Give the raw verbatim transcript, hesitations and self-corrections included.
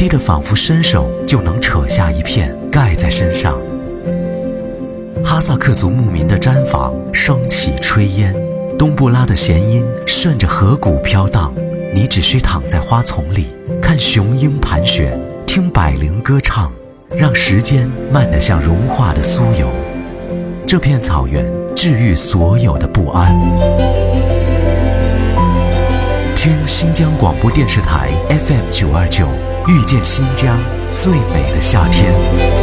得仿佛伸手就能扯下一片盖在身上。哈萨克族牧民的毡房升起炊烟，冬不拉的弦音顺着河谷飘荡，你只需躺在花丛里，看雄鹰盘旋，听百灵歌唱，让时间慢得像融化的酥油。这片草原治愈所有的不安。听新疆广播电视台 F M 九二九，遇见新疆最美的夏天。